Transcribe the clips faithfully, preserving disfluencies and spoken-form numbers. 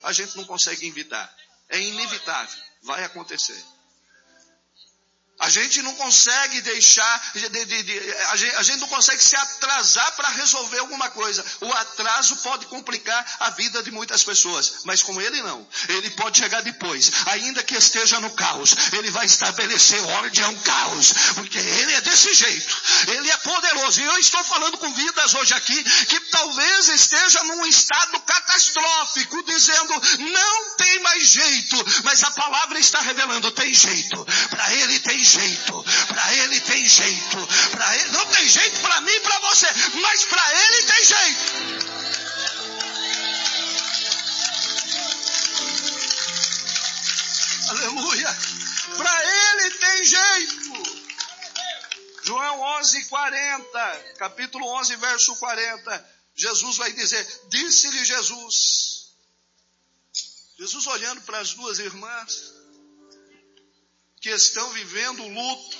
a gente não consegue evitar. É inevitável, vai acontecer. A gente não consegue deixar, de, de, de, a, gente, a gente não consegue se atrasar para resolver alguma coisa. O atraso pode complicar a vida de muitas pessoas, mas com ele não. Ele pode chegar depois, ainda que esteja no caos. Ele vai estabelecer ordem a um caos, porque ele é desse jeito. Ele é poderoso. E eu estou falando com vidas hoje aqui, que talvez esteja num estado catastrófico, dizendo, não tem mais jeito. Mas a palavra está revelando, tem jeito. Para ele tem jeito. jeito, para ele tem jeito, para ele não tem jeito para mim e para você, mas para ele tem jeito. Aleluia, para ele tem jeito. João onze, quarenta, capítulo onze, verso quarenta, Jesus vai dizer, disse-lhe Jesus, Jesus olhando para as duas irmãs, que estão vivendo o luto,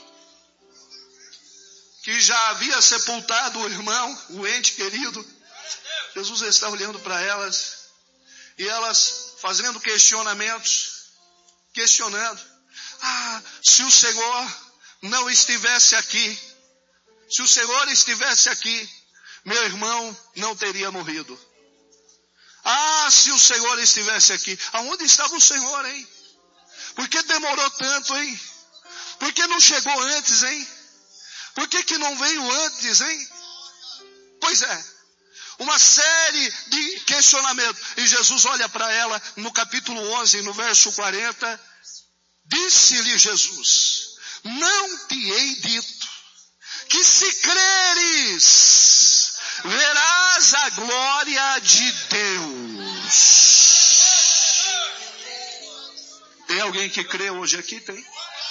que já havia sepultado o irmão, o ente querido. Jesus está olhando para elas, e elas fazendo questionamentos, questionando, ah, se o Senhor não estivesse aqui, se o Senhor estivesse aqui, meu irmão não teria morrido. Ah, se o Senhor estivesse aqui, aonde estava o Senhor, hein? Por que demorou tanto, hein? Por que não chegou antes, hein? Por que que não veio antes, hein? Pois é, uma série de questionamentos. E Jesus olha para ela no capítulo onze, no verso quarenta. Disse-lhe Jesus, não te hei dito que se creres, verás a glória de Deus. Tem alguém que crê hoje aqui? Tem?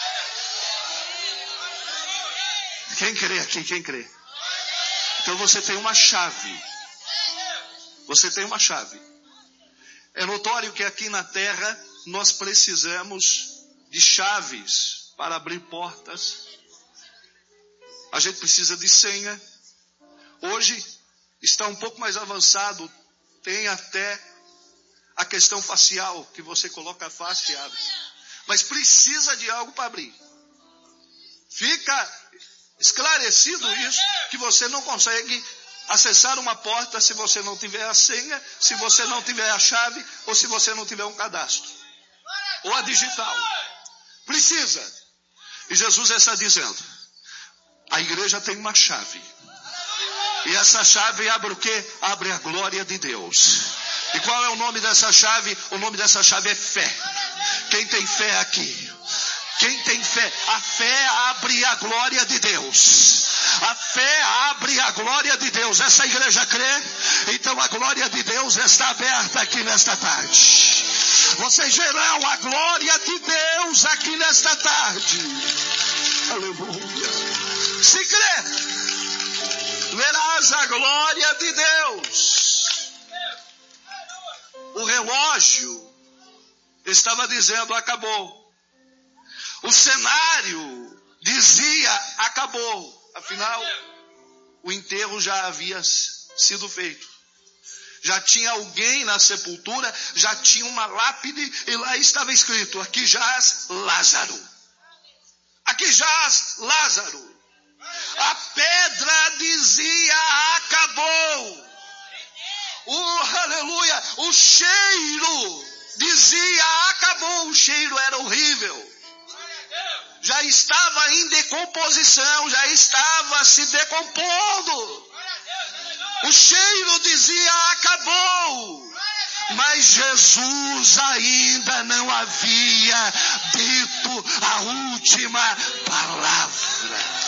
Quem crê aqui? Quem crê? Então você tem uma chave. Você tem uma chave. É notório que aqui na terra nós precisamos de chaves para abrir portas. A gente precisa de senha. Hoje está um pouco mais avançado. Tem até a questão facial, que você coloca a face e abre. Mas precisa de algo para abrir. Fica esclarecido isso, que você não consegue acessar uma porta se você não tiver a senha, se você não tiver a chave, ou se você não tiver um cadastro. Ou a digital. Precisa. E Jesus está dizendo, a igreja tem uma chave. E essa chave abre o quê? Abre a glória de Deus. E qual é o nome dessa chave? O nome dessa chave é fé. Quem tem fé aqui? Quem tem fé? A fé abre a glória de Deus. A fé abre a glória de Deus. Essa igreja crê? Então a glória de Deus está aberta aqui nesta tarde. Vocês verão a glória de Deus aqui nesta tarde. Aleluia. Se crê, verás a glória de Deus. O relógio estava dizendo, acabou. O cenário dizia, acabou. Afinal, o enterro já havia sido feito. Já tinha alguém na sepultura, já tinha uma lápide e lá estava escrito, aqui jaz Lázaro. Aqui jaz Lázaro. A pedra dizia, acabou. O aleluia, o cheiro dizia, acabou. O cheiro era horrível. Já estava em decomposição, já estava se decompondo. O cheiro dizia, acabou. Mas Jesus ainda não havia dito a última palavra.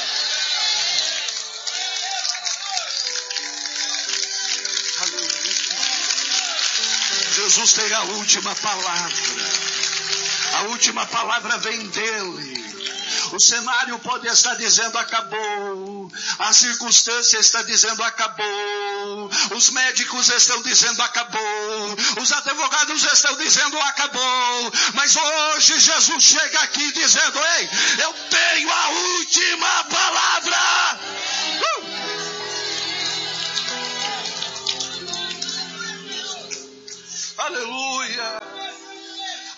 Jesus tem a última palavra. A última palavra vem dele. O cenário pode estar dizendo acabou. A circunstância está dizendo acabou. Os médicos estão dizendo acabou. Os advogados estão dizendo acabou. Mas hoje Jesus chega aqui dizendo, ei, eu tenho a última palavra. Uh! Aleluia.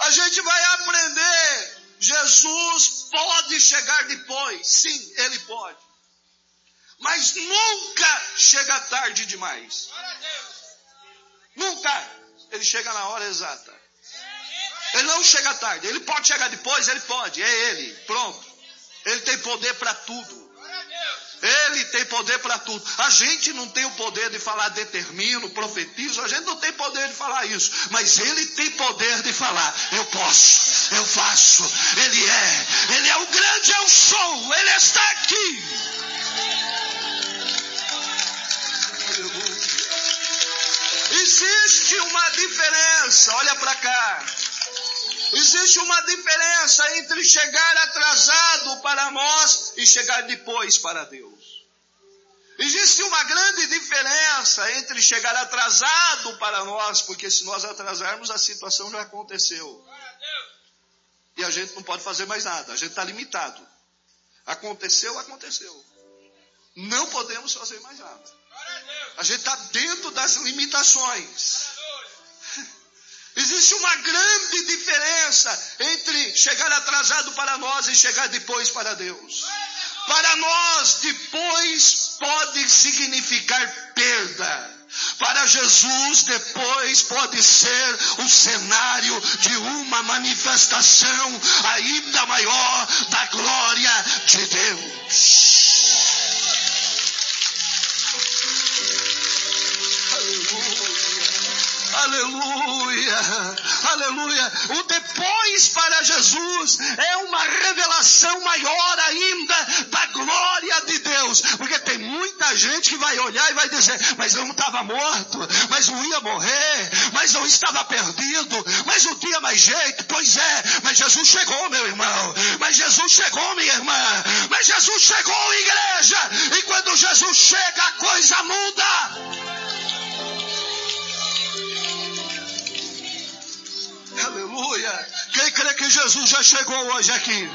A gente vai aprender. Jesus pode chegar depois. Sim, ele pode. Mas nunca chega tarde demais. Nunca. Ele chega na hora exata. Ele não chega tarde. Ele pode chegar depois, ele pode. É ele. Pronto. Ele tem poder para tudo. Ele tem poder para tudo. A gente não tem o poder de falar determino, profetizo. A gente não tem poder de falar isso. Mas ele tem poder de falar. Eu posso, eu faço. Ele é. Ele é o grande eu sou. Ele está aqui. Existe uma diferença. Olha para cá. Existe uma diferença entre chegar atrasado para nós e chegar depois para Deus. Existe uma grande diferença entre chegar atrasado para nós, porque se nós atrasarmos, a situação já aconteceu. E a gente não pode fazer mais nada, a gente está limitado. Aconteceu, aconteceu. Não podemos fazer mais nada. A gente está dentro das limitações. Existe uma grande diferença entre chegar atrasado para nós e chegar depois para Deus. Para nós, depois pode significar perda. Para Jesus, depois pode ser o cenário de uma manifestação ainda maior da glória de Deus. Aleluia, aleluia. O depois para Jesus é uma revelação maior ainda da glória de Deus. Porque tem muita gente que vai olhar e vai dizer, mas eu não estava morto, mas não ia morrer, mas não estava perdido, mas não tinha mais jeito. Pois é, mas Jesus chegou, meu irmão, mas Jesus chegou, minha irmã, mas Jesus chegou, igreja, e quando Jesus chega a coisa muda. Aleluia. Quem crê que Jesus já chegou hoje aqui?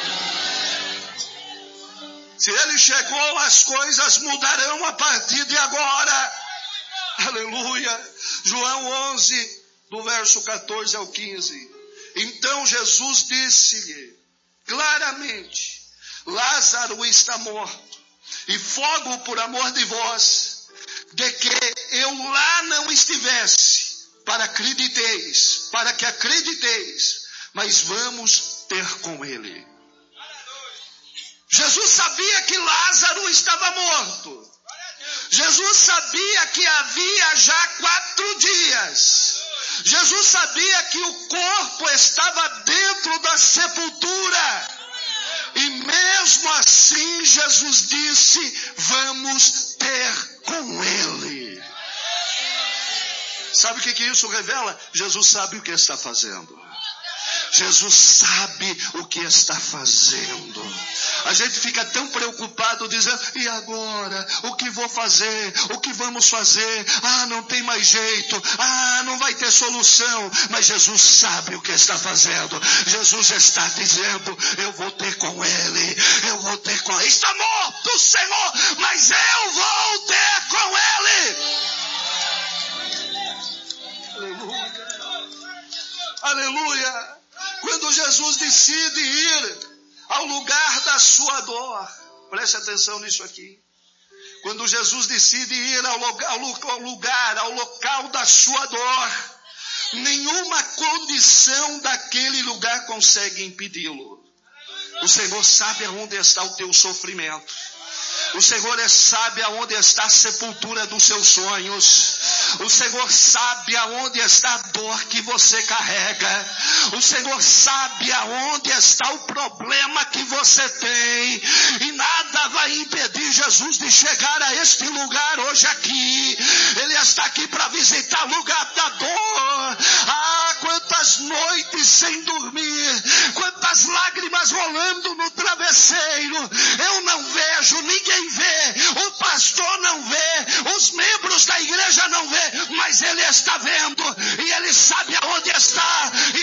Se ele chegou, as coisas mudarão a partir de agora. Aleluia. João onze, do verso catorze ao quinze. Então Jesus disse-lhe claramente: Lázaro está morto, e fogo por amor de vós, de que eu lá não estivesse, para acrediteis, para que acrediteis, mas vamos ter com ele. Jesus sabia que Lázaro estava morto. Jesus sabia que havia já quatro dias. Jesus sabia que o corpo estava dentro da sepultura. E mesmo assim Jesus disse, vamos ter com ele. Sabe o que, que isso revela? Jesus sabe o que está fazendo. Jesus sabe o que está fazendo. A gente fica tão preocupado dizendo, e agora? O que vou fazer? O que vamos fazer? Ah, não tem mais jeito. Ah, não vai ter solução. Mas Jesus sabe o que está fazendo. Jesus está dizendo, eu vou ter com ele. Eu vou ter com ele. Está morto o Senhor, mas eu vou ter com ele. Aleluia. Aleluia. Quando Jesus decide ir ao lugar da sua dor, preste atenção nisso aqui. Quando Jesus decide ir ao lugar, ao lugar, ao local da sua dor, nenhuma condição daquele lugar consegue impedi-lo. O Senhor sabe aonde está o teu sofrimento. O Senhor sabe aonde está a sepultura dos seus sonhos. O Senhor sabe aonde está a dor que você carrega. O Senhor sabe aonde está o problema que você tem. E nada vai impedir Jesus de chegar a este lugar hoje aqui. Ele está aqui para visitar o lugar da dor. Ah, quantas noites sem dormir. Quantas lágrimas rolando no travesseiro. Eu não vejo, ninguém vê. O pastor não vê. Os membros da igreja não vê. Mas ele está vendo. E ele sabe aonde está. E